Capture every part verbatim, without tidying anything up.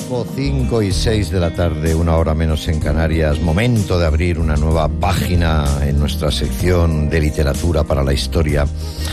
tiempo, cinco y seis de la tarde, una hora menos en Canarias. Momento de abrir una nueva página en nuestra sección de literatura para la historia.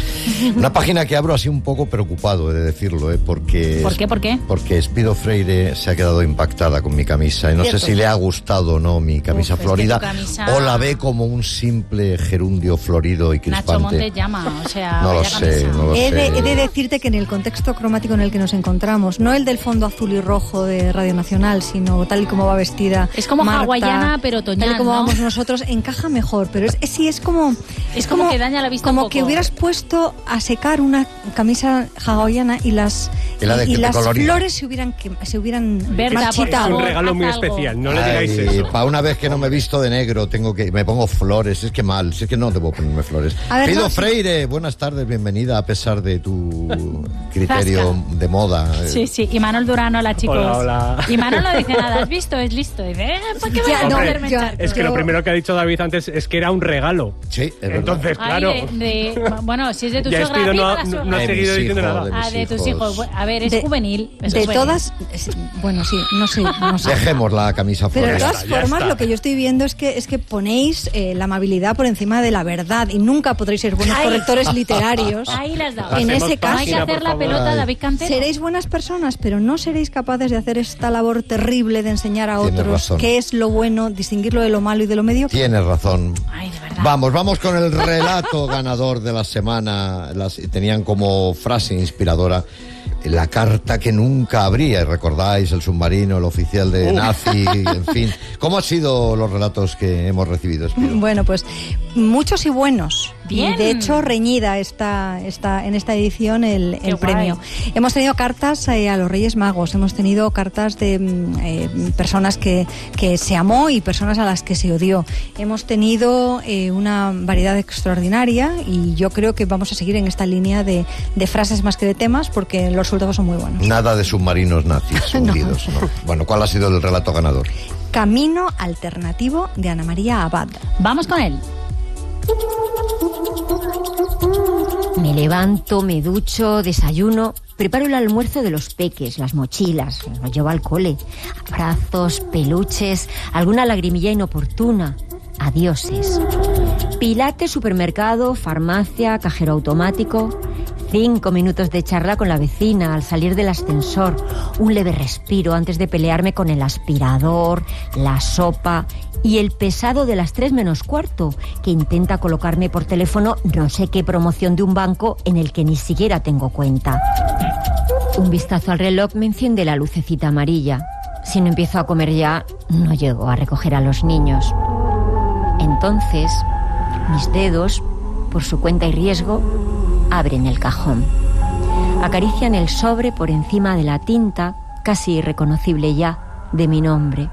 Una página que abro así un poco preocupado, he de decirlo, ¿eh? Porque... ¿Por qué? ¿Por qué? Porque Espido Freire se ha quedado impactada con mi camisa y no Cierto. sé si le ha gustado o no mi camisa Uf, florida, es que tu camisa... o la ve como un simple gerundio florido y crispante. Nacho Montes llama, o sea... No lo vaya sé, camisa. no lo He de, sé. he de decirte que en el contexto cromático en el que nos encontramos, no el del fondo azul y rojo de Radio Nacional, sino tal y como va vestida Es como Marta, hawaiana, pero otoñal, tal y como ¿no? vamos nosotros, encaja mejor, pero es, es sí es como Es como que daña la vista como un poco. que hubieras puesto a secar una camisa hawaiana y las Y la de y que te las coloría. flores se hubieran que, se hubieran Berta, por marchitado. favor. Un regalo muy haz algo. especial, no le digáis Ay, eso. para una vez que no me he visto de negro, tengo que me pongo flores. Es que mal, si es que no debo ponerme flores. A ver, Pido no, Freire, buenas tardes, bienvenida, a pesar de tu criterio de moda. Sí, sí, y Manol Durán, hola chicos. Hola, hola. Y Manol no dice nada, ¿has visto? Es listo. Dice, eh, ¿para qué voy a Ya, no, hacerme ya, charcos? Es que Yo- lo primero que ha dicho David antes es que era un regalo. Sí, es verdad. Entonces, Ay, claro. de, de- bueno, si es de tu Ya suegra, Espido no viva ha- la no- suegra. no ha De seguido mis diciendo hijos, nada. de Ah, mis de tus hijos. hijos. A ver, es de, juvenil. eso de es juvenil. todas, sí, bueno, sí, no sé, no sé. Dejemos la camisa Pero de florida. todas ya formas, está. lo que yo estoy viendo es que es que ponéis eh, la amabilidad por encima de la verdad y nunca podréis ser buenos Ay. correctores literarios. Ahí las has dado. En Hacemos ese No hay que caso, página, hacer por la favor. pelota, Ay. David Cantero. seréis buenas personas, pero no seréis capaces de hacer esta labor terrible de enseñar a Tienes otros razón. qué es lo bueno, distinguirlo de lo malo y de lo mediocre. Tienes razón. Ay, de verdad. Vamos, vamos con el relato ganador de la semana. Las, tenían como frase inspiradora la carta que nunca abría. ¿Recordáis? El submarino, el oficial de nazi, en fin. ¿Cómo han sido los relatos que hemos recibido, Espido? Bueno, pues muchos y buenos. Bien. Y de hecho, reñida está, está en esta edición el, Qué el premio. guay. Hemos tenido cartas eh, a los Reyes Magos, hemos tenido cartas de mm, eh, personas que, que se amó y personas a las que se odió. Hemos tenido eh, una variedad extraordinaria y yo creo que vamos a seguir en esta línea de, de frases más que de temas porque los resultados son muy buenos. Nada de submarinos nazis hundidos, ¿no? Bueno, ¿cuál ha sido el relato ganador? Camino alternativo de Ana María Abad. Vamos con él. Me levanto, me ducho, desayuno, preparo el almuerzo de los peques, las mochilas, los llevo al cole. Abrazos, peluches, alguna lagrimilla inoportuna. Adioses. Pilates, supermercado, farmacia, cajero automático. Cinco minutos de charla con la vecina al salir del ascensor. Un leve respiro antes de pelearme con el aspirador, la sopa y el pesado de las tres menos cuarto, que intenta colocarme por teléfono no sé qué promoción de un banco en el que ni siquiera tengo cuenta. Un vistazo al reloj me enciende la lucecita amarilla. Si no empiezo a comer ya, no llego a recoger a los niños. Entonces, mis dedos, por su cuenta y riesgo, abren el cajón. Acarician el sobre por encima de la tinta, casi irreconocible ya, de mi nombre.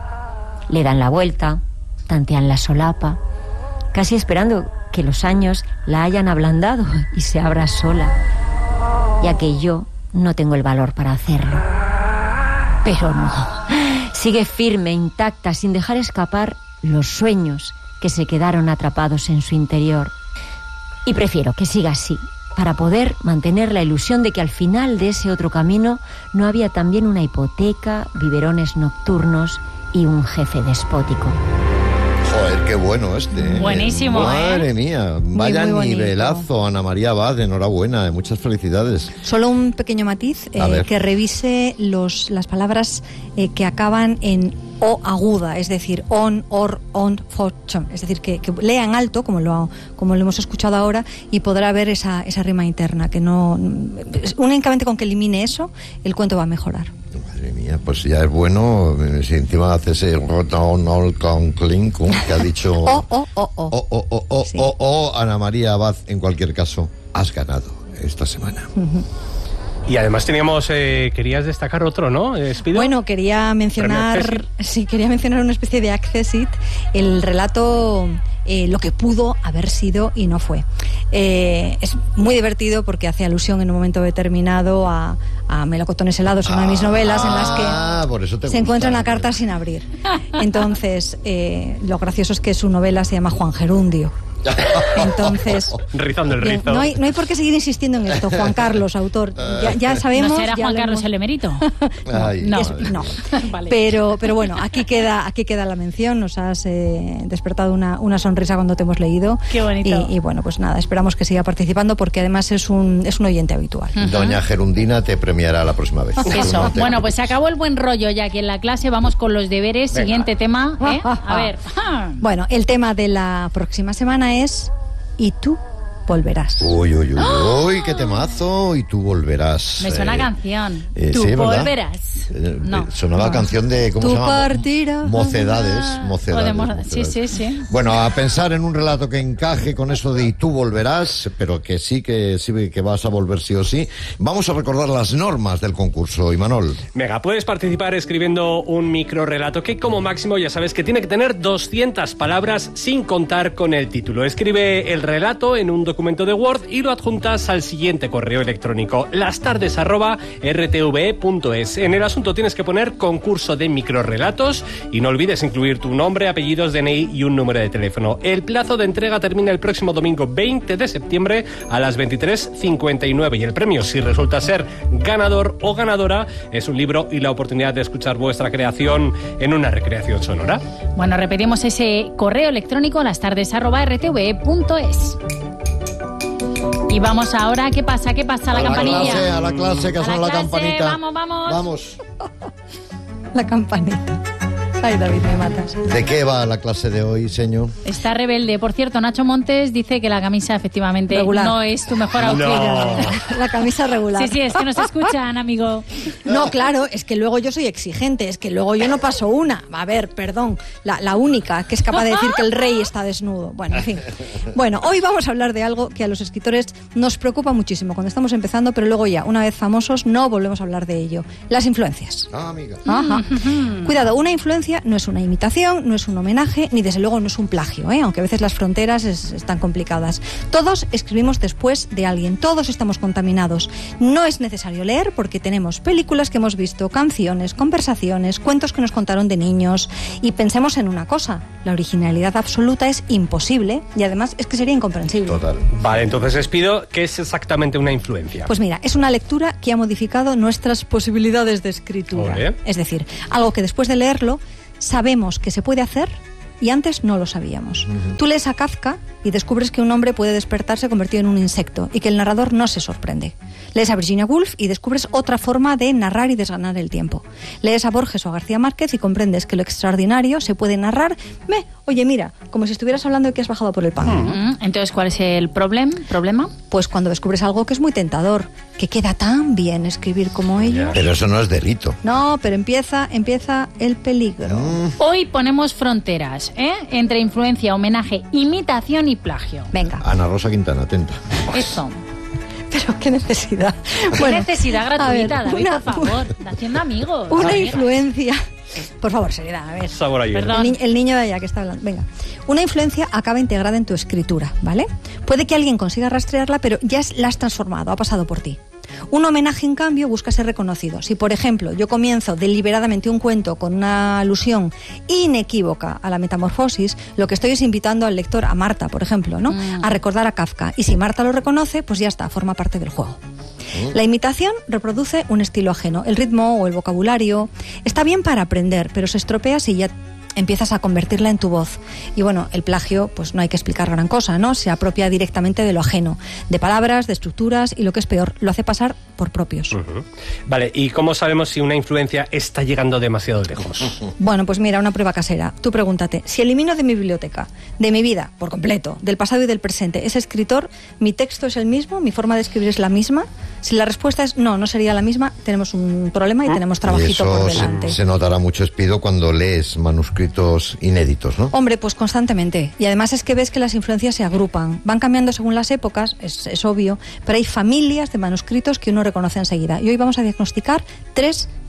Le dan la vuelta, tantean la solapa, casi esperando que los años la hayan ablandado y se abra sola, ya que yo no tengo el valor para hacerlo. Pero no, sigue firme, intacta, sin dejar escapar los sueños que se quedaron atrapados en su interior. Y prefiero que siga así, para poder mantener la ilusión de que al final de ese otro camino no había también una hipoteca, biberones nocturnos y un jefe despótico. Joder, qué bueno este. ¿eh? Buenísimo, Madre ¿eh? mía, vaya muy bonito. nivelazo, Ana María Abad, enhorabuena, eh, muchas felicidades. Solo un pequeño matiz, A eh, ver. que revise los, las palabras eh, que acaban en O aguda, es decir, on, or, on, for, chom. Es decir, que, que lea en alto, como lo, como lo hemos escuchado ahora, y podrá ver esa, esa rima interna, que no... Únicamente con que elimine eso, el cuento va a mejorar. Madre mía, pues ya es bueno, eh, si encima hace ese rotonolconclink que ha dicho... O, o, o, o. O, o, o, o, Sí. o, o, Ana María Abad, en cualquier caso, has ganado esta semana. Y además teníamos, eh, querías destacar otro, ¿no? Espido. Bueno, quería mencionar, Premio sí, quería mencionar una especie de Access It, el relato eh, lo que pudo haber sido y no fue. Eh, es muy divertido porque hace alusión en un momento determinado a, a Melocotones helados, una de mis novelas en las que Ah, por eso te se gusta. encuentra una carta sin abrir. Entonces, eh, lo gracioso es que su novela se llama Juan Gerundio. Entonces, Rizando el bien, rizo. no hay, no hay por qué seguir insistiendo en esto, Juan Carlos, autor. Ya, ya sabemos. ¿No será ya Juan lo Carlos hemos- el emérito? Ay, No. Es- no. Vale. Pero, pero bueno, aquí queda, aquí queda la mención. Nos has eh, despertado una, una sonrisa cuando te hemos leído. Qué bonito. Y, y bueno, pues nada, esperamos que siga participando porque además es un, es un oyente habitual. Doña Gerundina te premiará la próxima vez. Eso. No te Bueno, pues se preocupes. acabó el buen rollo ya aquí en la clase. Vamos con los deberes. Venga. Siguiente tema. ¿eh? A ver. Bueno, el tema de la próxima semana es ¿y tú volverás? Uy, uy, uy, uy, qué temazo, y tú volverás. Me suena Eh, canción. eh, Tú sí, ¿verdad? volverás. Eh, No. eh, Sonaba No. canción de, ¿cómo Tú se llama? partirás. Mocedades, O de mocedades, mo- mocedades. sí, sí, sí. Bueno, a pensar en un relato que encaje con eso de y tú volverás, pero que sí, que sí, que vas a volver sí o sí. Vamos a recordar las normas del concurso, Imanol. Venga, puedes participar escribiendo un microrelato que como máximo ya sabes que tiene que tener doscientas palabras sin contar con el título. Escribe el relato en un documento de Word y lo adjuntas al siguiente correo electrónico, lastardes arroba r t v e punto es. En el asunto tienes que poner concurso de microrelatos y no olvides incluir tu nombre, apellidos, D N I y un número de teléfono. El plazo de entrega termina el próximo domingo veinte de septiembre a las veintitrés cincuenta y nueve y el premio, si resulta ser ganador o ganadora, es un libro y la oportunidad de escuchar vuestra creación en una recreación sonora. Bueno, repetimos ese correo electrónico lastardes arroba r t v e punto es. Y vamos ahora, ¿qué pasa? ¿Qué pasa? La a campanilla. La clase, a la clase, que A suena la la, clase, campanita. vamos, vamos. Vamos. La campanita. Ay, David, me matas. ¿De qué va la clase de hoy, señor? Está rebelde. Por cierto, Nacho Montes dice que la camisa efectivamente Regular. no es tu mejor outfit. No. La camisa regular. Sí, sí, es que nos escuchan, amigo. No, claro, es que luego yo soy exigente, es que luego yo no paso una. A ver, perdón, la, la única que es capaz de decir que el rey está desnudo. Bueno, en fin. Bueno, hoy vamos a hablar de algo que a los escritores nos preocupa muchísimo cuando estamos empezando, pero luego ya, una vez famosos, no volvemos a hablar de ello. Las influencias. Ah, amiga. Ajá. Cuidado, una influencia no es una imitación, no es un homenaje, ni desde luego no es un plagio, ¿eh? Aunque a veces las fronteras es- están complicadas. Todos escribimos después de alguien, todos estamos contaminados. No es necesario leer porque tenemos películas que hemos visto, canciones, conversaciones, cuentos que nos contaron de niños. Y pensemos en una cosa, la originalidad absoluta es imposible y además es que sería incomprensible. Total. Vale, entonces les pido qué es exactamente una influencia. Pues mira, es una lectura que ha modificado nuestras posibilidades de escritura. Ole. Es decir, algo que después de leerlo sabemos que se puede hacer y antes no lo sabíamos. Tú lees a Kafka y descubres que un hombre puede despertarse convertido en un insecto y que el narrador no se sorprende. Lees a Virginia Woolf y descubres otra forma de narrar y desganar el tiempo. Lees a Borges o a García Márquez y comprendes que lo extraordinario se puede narrar, me, oye, mira, como si estuvieras hablando de que has bajado por el pan. Mm, Entonces, ¿cuál es el problem? problema? Pues cuando descubres algo que es muy tentador, que queda tan bien escribir como ellos. Pero eso no es delito. No, pero empieza, empieza el peligro. Hoy ponemos fronteras, ¿eh? Entre influencia, homenaje, imitación y plagio. Venga, Ana Rosa Quintana, atenta. Eso. pero qué necesidad. ¿Qué Bueno, necesidad gratuita, a ver, David, una- por favor? Haciendo amigos. Una amigas. influencia. Por favor, seriedad, a ver. Sabor ayer. Perdón. El, ni- el niño de allá que está hablando. Venga. Una influencia acaba integrada en tu escritura, ¿vale? Puede que alguien consiga rastrearla, pero ya es- la has transformado, ha pasado por ti. Un homenaje, en cambio, busca ser reconocido. Si, por ejemplo, yo comienzo deliberadamente un cuento con una alusión inequívoca a la metamorfosis, lo que estoy es invitando al lector, a Marta, por ejemplo, ¿no? A recordar a Kafka. Y si Marta lo reconoce, pues ya está, forma parte del juego. La imitación reproduce un estilo ajeno. El ritmo o el vocabulario está bien para aprender, pero se estropea si ya empiezas a convertirla en tu voz. Y bueno, el plagio, pues no hay que explicar gran cosa, ¿no? Se apropia directamente de lo ajeno, de palabras, de estructuras y lo que es peor, lo hace pasar por propios. Ujú. Vale, ¿y cómo sabemos si una influencia está llegando demasiado lejos? Bueno, pues mira, una prueba casera. Tú pregúntate, si elimino de mi biblioteca, de mi vida, por completo, del pasado y del presente, ese escritor, ¿mi texto es el mismo? ¿Mi forma de escribir es la misma? Si la respuesta es no, no sería la misma, tenemos un problema y tenemos Y trabajito por eso delante. se, se notará mucho, Espido, cuando lees manuscritos inéditos, ¿no? Hombre, pues constantemente. Y además es que ves que las influencias se agrupan. Van cambiando según las épocas, es, es obvio, pero hay familias de manuscritos que uno reconoce enseguida. Y hoy vamos a diagnosticar tres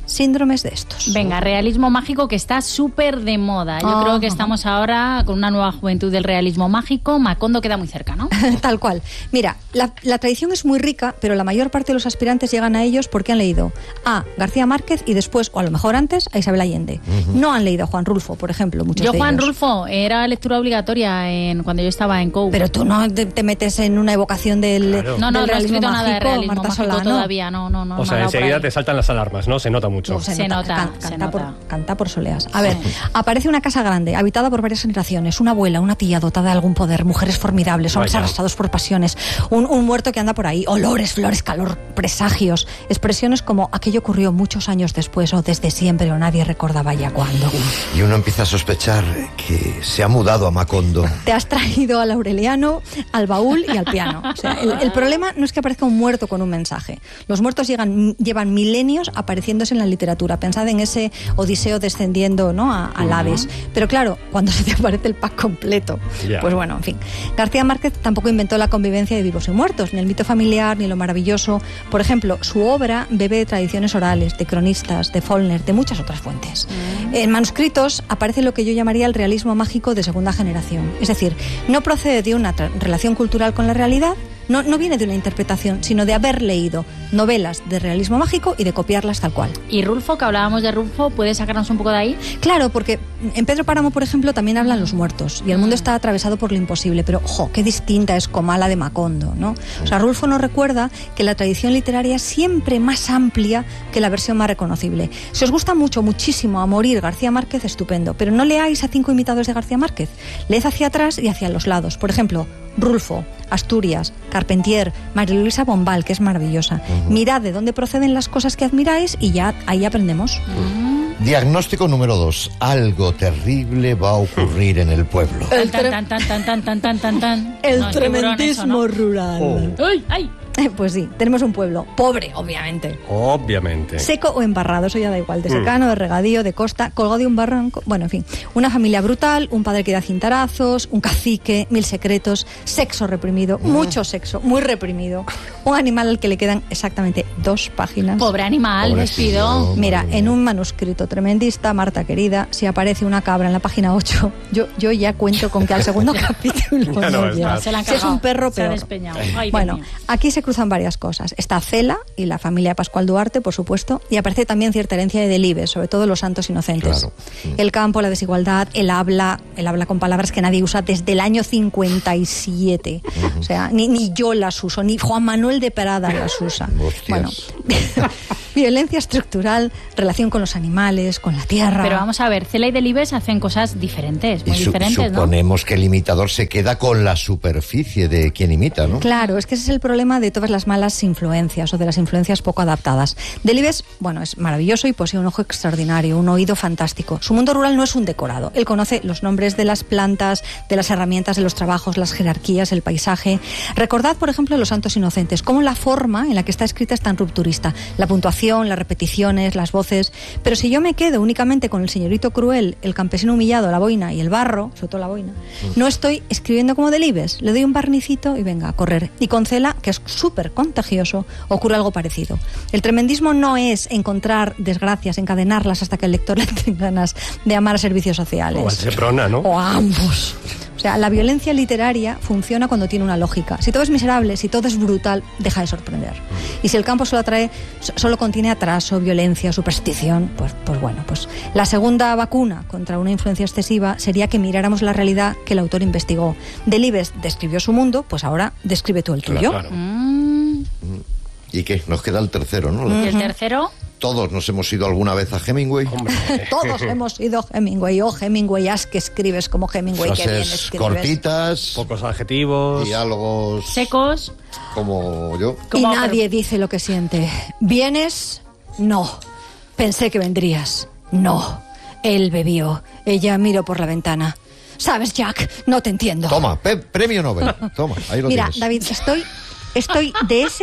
síndromes de estos. Venga, realismo mágico que está súper de moda. Yo Ah, creo que ajá. estamos ahora con una nueva juventud del realismo mágico. Macondo queda muy cerca, ¿no? Tal cual. Mira, la, la tradición es muy rica, pero la mayor parte de los aspirantes llegan a ellos porque han leído a García Márquez y después, o a lo mejor antes, a Isabel Allende. No han leído a Juan Rulfo, por ejemplo, muchos Yo, de Juan ellos. Rulfo, era lectura obligatoria en cuando yo estaba en C O U. Pero tú no te, te metes en una evocación del, Claro. no, no, del no he realismo escrito nada de mágico, realismo Marta mágico Solano. todavía, no, no, no. O no sea, me ha dado por enseguida ahí. te saltan las alarmas, ¿no? Se nota mucho. Uf, Se nota, can- se canta, nota. Por, canta por soleas. A ver, aparece una casa grande, habitada por varias generaciones, una abuela, una tía dotada de algún poder, mujeres formidables, hombres Vaya. arrastrados por pasiones, un, un muerto que anda por ahí, olores, flores, calor, presagios, expresiones como aquello ocurrió muchos años después o desde siempre o nadie recordaba ya cuándo. Y uno empieza a sospechar que se ha mudado a Macondo. Te has traído al Aureliano, al baúl y al piano. O sea, el, el problema no es que aparezca un muerto con un mensaje. Los muertos llegan, llevan milenios apareciéndose en la literatura. Pensad en ese Odiseo descendiendo, ¿no?, a, al Hades. Pero claro, cuando se te aparece el pack completo, Ya. pues bueno, en fin. García Márquez tampoco inventó la convivencia de vivos y muertos, ni el mito familiar, ni lo maravilloso. Por ejemplo, su obra bebe de tradiciones orales, de cronistas, de Faulkner, de muchas otras fuentes. En manuscritos aparece lo que yo llamaría el realismo mágico de segunda generación. Es decir, no procede de una tra- relación cultural con la realidad, no, no viene de una interpretación, sino de haber leído novelas de realismo mágico y de copiarlas tal cual. Y Rulfo, que hablábamos de Rulfo, ¿puedes sacarnos un poco de ahí? Claro, porque en Pedro Páramo, por ejemplo, también hablan los muertos y el mundo está atravesado por lo imposible, pero ojo, qué distinta es Comala de Macondo, ¿no? O sea, Rulfo nos recuerda que la tradición literaria es siempre más amplia que la versión más reconocible. Si os gusta mucho, muchísimo a morir García Márquez, estupendo, pero no leáis a cinco imitados de García Márquez. Leed hacia atrás y hacia los lados. Por ejemplo, Rulfo, Asturias, Carpentier, María Luisa Bombal, que es maravillosa. Mirad de dónde proceden las cosas que admiráis y ya ahí aprendemos. Diagnóstico número dos. Algo terrible va a ocurrir en el pueblo. El Tan, tre- tan, tan, tan, tan, tan, tan, tan, tan. El No, es tiburón eso, ¿no? rural. ¡Ay, ay! Pues sí, tenemos un pueblo pobre, obviamente. Obviamente. Seco o embarrado, eso ya da igual, de secano, de regadío, de costa, colgado de un barranco, bueno, en fin. Una familia brutal, un padre que da cintarazos, un cacique, mil secretos, sexo reprimido, mucho sexo, muy reprimido. Un animal al que le quedan exactamente dos páginas. Pobre animal, Pobrecillo. despido. Mira, en un manuscrito tremendista, Marta querida, si aparece una cabra en la página ocho, yo, yo ya cuento con que al segundo capítulo Ya no no estás. llega. Se la han Si es cargado. un perro, Se ha peor. despeñado. Ay, Dios Bueno, mío. aquí se cruzan varias cosas. Está Cela y la familia Pascual Duarte, por supuesto, y aparece también cierta herencia de Delibes, sobre todo los santos inocentes. Claro. El campo, la desigualdad, el habla, el habla con palabras que nadie usa desde el año cincuenta y siete. O sea, ni, ni yo las uso, ni Juan Manuel de Perada las usa. Hostias. Bueno, violencia estructural, relación con los animales, con la tierra. Pero vamos a ver, Cela y Delibes hacen cosas diferentes, muy Y su- diferentes, ¿no? suponemos que el imitador se queda con la superficie de quien imita, ¿no? Claro, es que ese es el problema de todas las malas influencias o de las influencias poco adaptadas. Delibes, bueno, es maravilloso y posee un ojo extraordinario, un oído fantástico. Su mundo rural no es un decorado. Él conoce los nombres de las plantas, de las herramientas, de los trabajos, las jerarquías, el paisaje. Recordad, por ejemplo, Los Santos Inocentes, cómo la forma en la que está escrita es tan rupturista. La puntuación, las repeticiones, las voces. Pero si yo me quedo únicamente con el señorito cruel, el campesino humillado, la boina y el barro, sobre todo la boina, no estoy escribiendo como Delibes. Le doy un barnicito y venga, a correr. Y con Cela, que es súper contagioso, ocurre algo parecido. El tremendismo no es encontrar desgracias, encadenarlas hasta que el lector le tenga ganas de amar a servicios sociales. O al Seprona, ¿no? O a ambos. O sea, la violencia literaria funciona cuando tiene una lógica. Si todo es miserable, si todo es brutal, deja de sorprender. Y si el campo solo atrae, solo contiene atraso, violencia, superstición, pues, pues bueno, pues la segunda vacuna contra una influencia excesiva sería que miráramos la realidad que el autor investigó. Delibes describió su mundo, pues ahora describe tú el tuyo. Claro, claro. Mm, ¿Y qué? Nos queda el tercero, ¿no? ¿Y el tercero? Todos nos hemos ido alguna vez a Hemingway. Hombre. Todos hemos ido Hemingway. Oh, Hemingway, haz que escribes como Hemingway, que bien Frases escribes. cortitas, Pocos adjetivos. diálogos Secos. como yo. Y Como- nadie dice lo que siente. ¿Vienes? No. Pensé que vendrías. No. Él bebió. Ella miró por la ventana. ¿Sabes, Jack? No te entiendo. Toma, pe- premio Nobel. Toma, ahí lo Mira, tienes. David, estoy, estoy de ese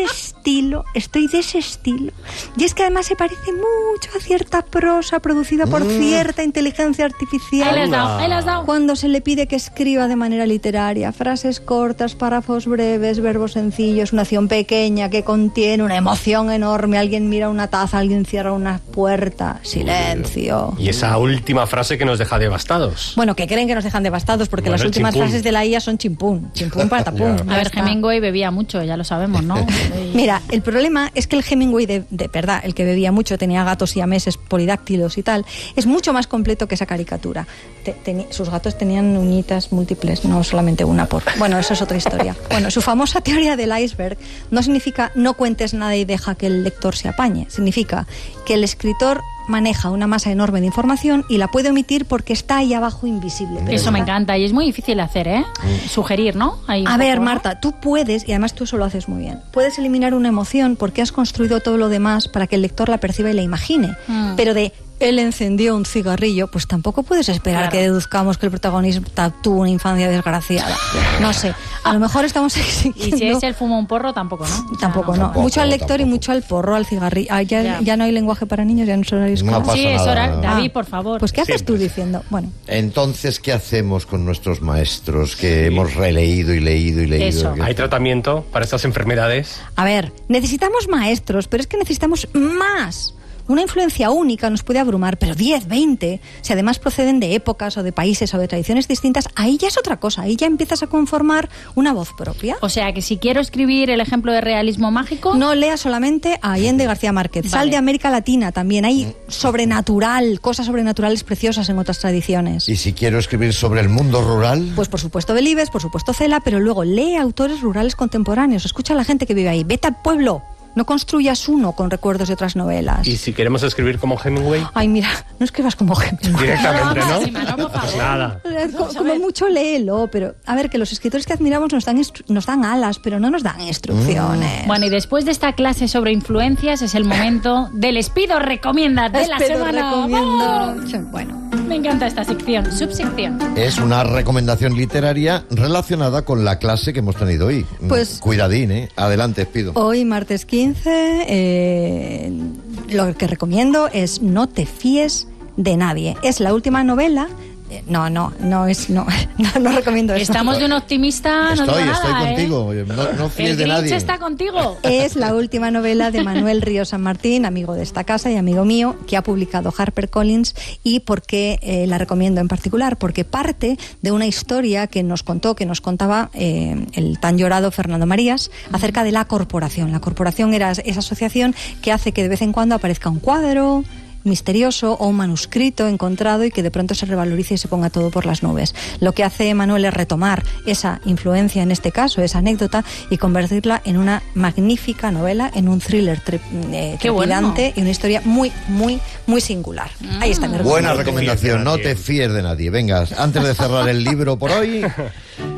estilo, estoy de ese estilo. Y es que además se parece mucho a cierta prosa producida por Mm. cierta inteligencia artificial. Ahí le has dado, ahí le has dado. Cuando se le pide que escriba de manera literaria, frases cortas, párrafos breves, verbos sencillos, una acción pequeña que contiene una emoción enorme, alguien mira una taza, alguien cierra una puerta, silencio. Y esa última frase que nos deja devastados. Bueno, que creen que nos dejan devastados porque Bueno, las el últimas chimpún. frases de la I A son chimpún, chimpún para tapún. A ver, Hemingway bebía mucho, ya lo sabemos, ¿no? Mira, el problema es que el Hemingway de, de verdad, el que bebía mucho, tenía gatos siameses, polidáctilos y tal, es mucho más completo que esa caricatura. Te- teni- sus gatos tenían uñitas múltiples, no solamente una por... Bueno, eso es otra historia. Bueno, su famosa teoría del iceberg no significa no cuentes nada y deja que el lector se apañe. Significa que el escritor maneja una masa enorme de información y la puede omitir porque está ahí abajo invisible. pero Eso me está- encanta y es muy difícil de hacer, ¿eh? Sugerir, ¿no? Ahí un A ver, poco, ¿no? Marta, tú puedes, y además tú eso lo haces muy bien, puedes eliminar una emoción porque has construido todo lo demás para que el lector la perciba y la imagine. Mm. Pero de él encendió un cigarrillo, pues tampoco puedes esperar Claro. que deduzcamos que el protagonista tuvo una infancia desgraciada. No sé, a lo mejor estamos Y exigiendo... si es el fumo un porro, tampoco, ¿no? O sea, Tampoco, no. Tampoco, mucho al lector y tampoco. mucho al porro, al cigarrillo. Ah, ya, Ya. ya no hay lenguaje para niños, ya no es horario No escolar. pasa Sí, es nada. hora. David, Ah, por favor. Pues ¿qué haces Siempre. tú diciendo? Bueno, Entonces, ¿qué hacemos con nuestros maestros que hemos releído y leído y leído? Eso. Que- ¿Hay tratamiento para estas enfermedades? a ver, necesitamos maestros, pero es que necesitamos más. Una influencia única nos puede abrumar, pero diez, veinte, si además proceden de épocas o de países o de tradiciones distintas, ahí ya es otra cosa, ahí ya empiezas a conformar una voz propia. O sea, que si quiero escribir el ejemplo de realismo mágico... No leas solamente a Allende García Márquez, sal Vale. de América Latina también, hay sobrenatural, cosas sobrenaturales preciosas en otras tradiciones. Y si quiero escribir sobre el mundo rural, Pues por supuesto Delibes, por supuesto Cela, pero luego lee autores rurales contemporáneos, escucha a la gente que vive ahí, vete al pueblo, no construyas uno con recuerdos de otras novelas. ¿Y si queremos escribir como Hemingway? Ay, mira, no escribas como Hemingway. Directamente, No, ¿no? máxima, no, por Pues favor. nada. Co- Como mucho léelo, pero a ver, que los escritores que admiramos nos dan, instru- nos dan alas, pero no nos dan instrucciones. Bueno, y después de esta clase sobre influencias es el momento del Les pido recomienda de la Espero, semana. recomiendo. ¡Vamos! Bueno, Me encanta esta sección, subsección. es una recomendación literaria relacionada con la clase que hemos tenido hoy. Pues- Cuidadín, ¿eh? Adelante, pido. hoy martes quince, eh, lo que recomiendo es No te fíes de nadie. Es la última novela. eh, No, no, no es, no, no, no recomiendo eso. Estamos de un optimista, no Estoy, digo estoy nada, ¿eh? contigo. No, no fíes El de Grinch nadie. está contigo. Es la última novela de Manuel Ríos San Martín, amigo de esta casa y amigo mío, que ha publicado HarperCollins. ¿Y por qué eh, la recomiendo en particular? Porque parte de una historia que nos contó, que nos contaba eh, el tan llorado Fernando Marías, acerca de la corporación. La corporación era esa asociación que hace que de vez en cuando aparezca un cuadro misterioso o un manuscrito encontrado y que de pronto se revalorice y se ponga todo por las nubes. Lo que hace Manuel es retomar esa influencia, en este caso, esa anécdota, y convertirla en una magnífica novela, en un thriller tre- eh, Qué bueno. trepidante y una historia muy, muy, muy singular. Ahí está mi Buena No te recomendación, fíes de no nadie. te fíes de nadie. Venga, antes de cerrar el libro por hoy,